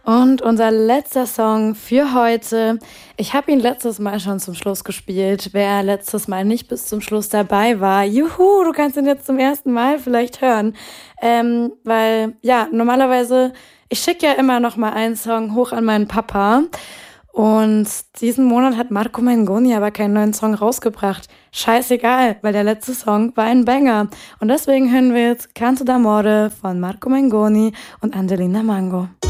Und unser letzter Song für heute. Ich habe ihn letztes Mal schon zum Schluss gespielt. Wer letztes Mal nicht bis zum Schluss dabei war, juhu, du kannst ihn jetzt zum ersten Mal vielleicht hören. Weil, ja, normalerweise, ich schicke ja immer noch mal einen Song hoch an meinen Papa. Und diesen Monat hat Marco Mengoni aber keinen neuen Song rausgebracht. Scheißegal, weil der letzte Song war ein Banger. Und deswegen hören wir jetzt Canto d'Amore von Marco Mengoni und Angelina Mango.